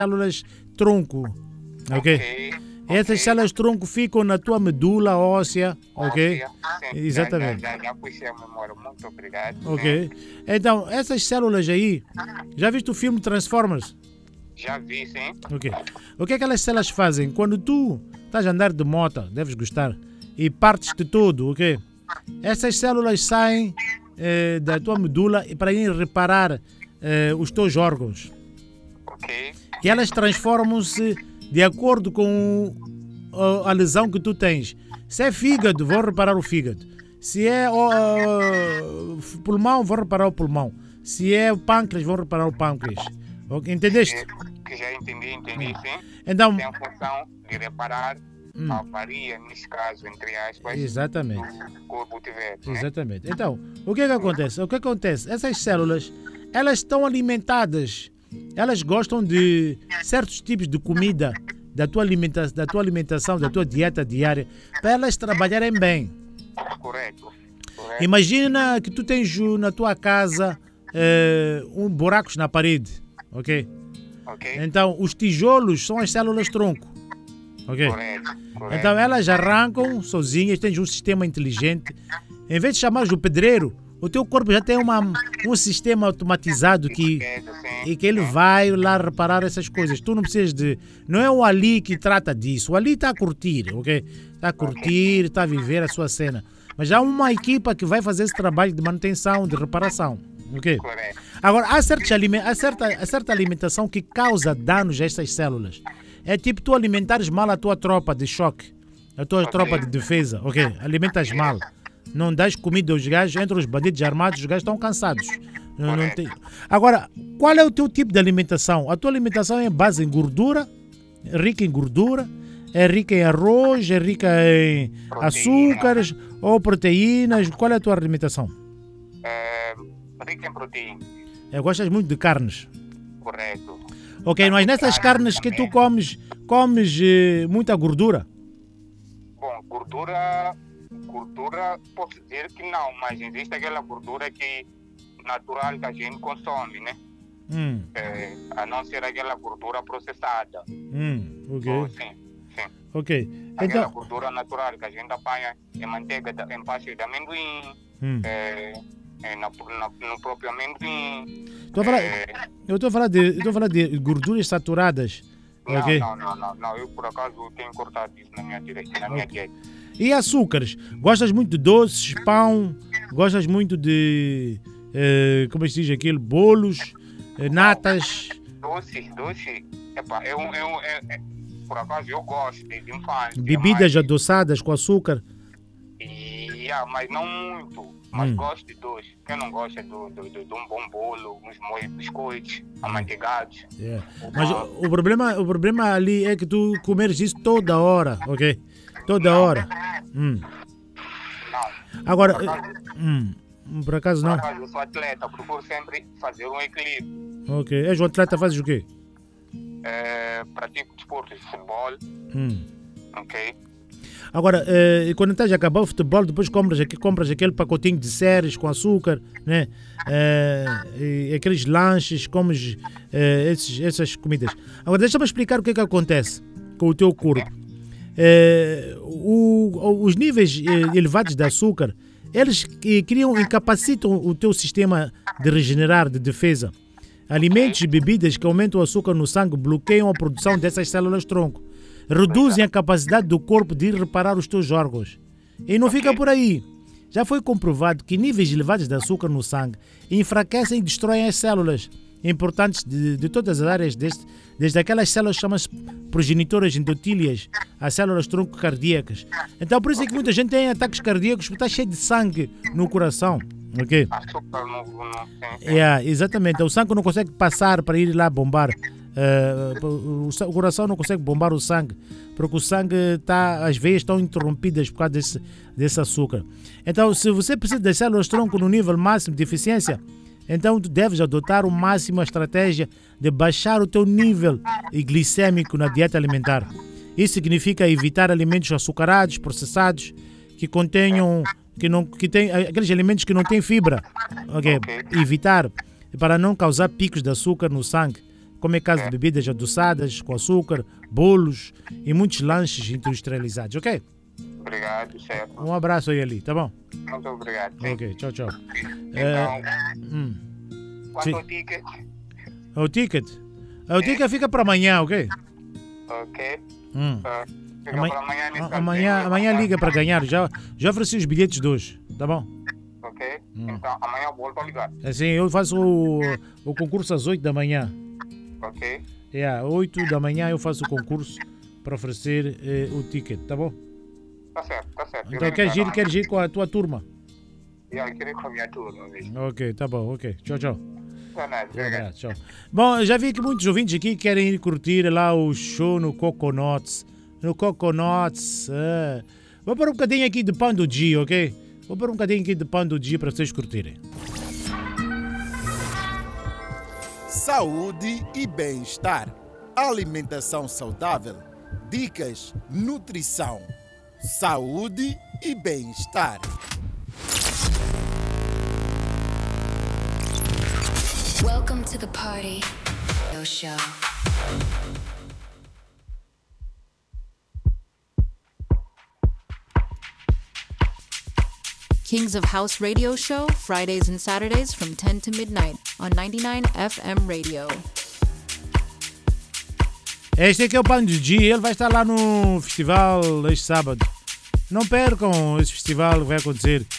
células tronco, ok? Essas células tronco ficam na tua medula óssea, ok? Sim, Exatamente. já puxei a memória, muito obrigado. Ok. Então, essas células aí, já viste o filme Transformers? Já vi, sim. Ok. O que é que aquelas células fazem? Quando tu estás a andar de moto, deves gostar, e partes de tudo, ok? Essas células saem da tua medula para ir reparar os teus órgãos. Ok. E elas transformam-se de acordo com a lesão que tu tens. Se é fígado, vão reparar o fígado. Se é pulmão, vão reparar o pulmão. Se é o pâncreas, vão reparar o pâncreas. Entendeste? Que já entendi, sim. Então, Tem a função de reparar a avaria, nesse caso, entre aspas, exatamente. do corpo tiver. Né? Exatamente. Então, o que é que acontece? O que acontece? Essas células, elas estão alimentadas. Elas gostam de certos tipos de comida, da tua alimentação, da tua dieta diária, para elas trabalharem bem. Correto. Imagina que tu tens na tua casa buracos na parede, ok? Então, os tijolos são as células tronco, ok? Correto. Então, elas arrancam sozinhas, tens um sistema inteligente. Em vez de chamares o pedreiro, o teu corpo já tem um sistema automatizado que ele vai lá reparar essas coisas. Tu não precisas de... Não é o Ali que trata disso. O Ali está a curtir, ok? Está a curtir, está a viver a sua cena. Mas há uma equipa que vai fazer esse trabalho de manutenção, de reparação, ok? Agora, há certa alimentação que causa danos a essas células. É tipo tu alimentares mal a tua tropa de choque, a tua tropa de defesa, ok? Alimentas mal. Não dás comida aos gajos, entre os bandidos armados, os gajos estão cansados. Não tem... Agora, qual é o teu tipo de alimentação? A tua alimentação é base em gordura, rica em gordura, é rica em arroz, é rica em açúcares ou proteínas? Qual é a tua alimentação? Rica em proteína. Gostas muito de carnes? Correto. Ok, mas nessas carnes que tu comes muita gordura? Bom, gordura, posso dizer que não, mas existe aquela gordura que natural que a gente consome, né? A não ser aquela gordura processada. Ok. Sim. Ok. Aquela Então, gordura natural que a gente apanha em manteiga, em pasta de amendoim, no próprio amendoim. Eu estou a falar de gorduras saturadas. Okay. Não, eu por acaso tenho cortado isso na minha dieta. E açúcares? Gostas muito de doces, pão? Gostas muito de, como se diz aquilo, bolos, natas? Doce. Por acaso eu gosto de infância. Bebidas adoçadas com açúcar? Mas não muito. Mas gosto de doce. Quem não gosta de um bom bolo, uns biscoitos amanteigados. Mas o problema ali é que tu comeres isso toda hora, ok? Toda hora. Agora, por acaso não? Por acaso eu sou atleta, procuro sempre fazer um equilíbrio. Ok. És um atleta, fazes o quê? Pratico desporto de futebol. Ok. Agora, quando estás a acabar o futebol, depois compras aquele pacotinho de cereais com açúcar, né? E aqueles lanches, comes essas comidas. Agora, deixa-me explicar o que é que acontece com o teu corpo. Os níveis elevados de açúcar, eles incapacitam o teu sistema de regenerar, de defesa. Alimentos e bebidas que aumentam o açúcar no sangue bloqueiam a produção dessas células tronco. Reduzem a capacidade do corpo de reparar os teus órgãos. E não fica por aí. Já foi comprovado que níveis elevados de açúcar no sangue enfraquecem e destroem as células importantes de todas as áreas, desde aquelas células chamadas progenitoras endotílias, as células tronco cardíacas. Então por isso é que muita gente tem ataques cardíacos porque está cheio de sangue no coração. Ok? Açúcar não exatamente. O sangue não consegue passar para ir lá bombar. O coração não consegue bombar o sangue porque o sangue as veias estão interrompidas por causa desse açúcar. Então, se você precisa das células tronco no nível máximo de eficiência, então tu deves adotar o máximo a estratégia de baixar o teu nível glicêmico na dieta alimentar. Isso significa evitar alimentos açucarados, processados, que contenham aqueles alimentos que não têm fibra. Okay? Evitar para não causar picos de açúcar no sangue. comer casa de bebidas adoçadas, com açúcar, bolos e muitos lanches industrializados, ok? Obrigado, certo. Um abraço aí ali, tá bom? Muito obrigado. Sim. Ok, tchau, tchau. Então, quanto sim. ao ticket? O ticket? O ticket fica para amanhã, ok? Ok. Fica Amanhã, para amanhã, nesse caso, amanhã liga para ganhar. Já ofereci os bilhetes de hoje, tá bom? Ok. Então, amanhã eu volto a ligar. Assim, eu faço o concurso às 8 da manhã. Ok. 8 da manhã eu faço o concurso para oferecer o ticket, tá bom? Tá certo. Então queres ir com a tua turma? Eu quero ir com a minha turma mesmo. Ok, tá bom, ok. Tchau, tchau. Tá nada, obrigado. Tchau. Bom, já vi que muitos ouvintes aqui querem ir curtir lá o show no Coconuts. Vou pôr um bocadinho aqui de Pão do G, ok? Vou pôr um bocadinho aqui de Pão do G para vocês curtirem. Saúde e bem-estar. Alimentação saudável. Dicas, nutrição. Saúde e bem-estar. Welcome to the party. Show. Kings of House Radio Show, Fridays and Saturdays from 10 to midnight on 99 FM Radio. Este aqui é o Pão do G, ele vai estar lá no festival este sábado. Não percam esse festival que vai acontecer